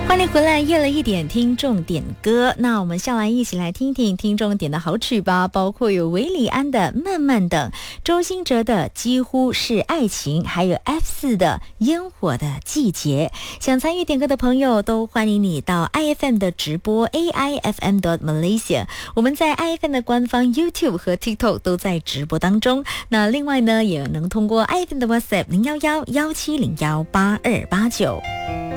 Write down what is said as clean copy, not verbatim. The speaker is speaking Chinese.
欢迎回来，夜了一点听众点歌。那我们下来一起来听听听众点的好曲吧，包括有韦礼安的《慢慢等》，周兴哲的《几乎是爱情》，还有 F4 的《烟火的季节》。想参与点歌的朋友都欢迎你到 IFM 的直播 AIFM.Malaysia， 我们在 IFM 的官方 YouTube 和 TikTok 都在直播当中。那另外呢，也能通过 IFM 的 WhatsApp 011-1701-8289。